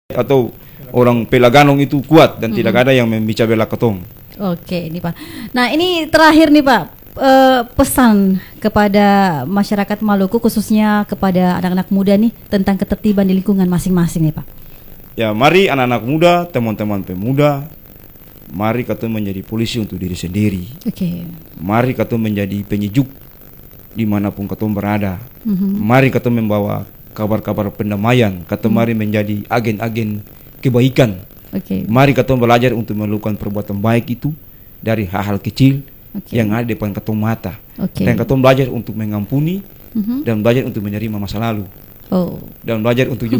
atau orang Pelaganong itu kuat dan tidak ada yang membicara bela ketong. Oke, ini Pak. Nah, ini terakhir nih Pak, pesan kepada masyarakat Maluku khususnya kepada anak-anak muda nih tentang ketertiban di lingkungan masing-masing nih Pak. Ya, mari anak-anak muda, teman-teman pemuda, mari kita menjadi polisi untuk diri sendiri. Oke. Mari kita menjadi penyejuk dimanapun kita berada. Mari kita membawa kabar-kabar pendamaian. Kita mari menjadi agen-agen kebaikan. Oke. Mari kita belajar untuk melakukan perbuatan baik itu dari hal-hal kecil yang ada di depan kita mata. Dan kita belajar untuk mengampuni dan belajar untuk menerima masa lalu. Dan belajar untuk juga